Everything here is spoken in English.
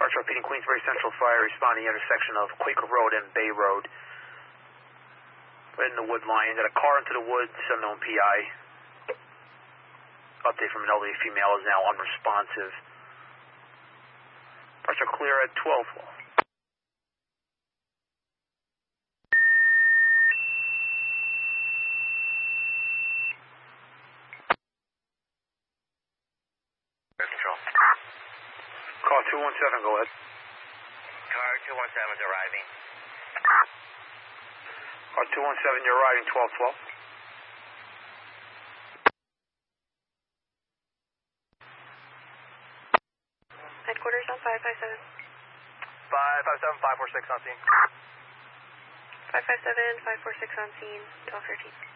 Departure repeating Queensbury Central Fire, responding intersection of Quaker Road and Bay Road. We're in the wood line, got a car into the woods, unknown PI. Update from an elderly female is now unresponsive. Departure clear at 12. Call 217, go ahead. Car 217 is arriving. Car 217, you're arriving 1212. Headquarters on 557. 557, 546 on scene. 557, 546 on scene, 1213.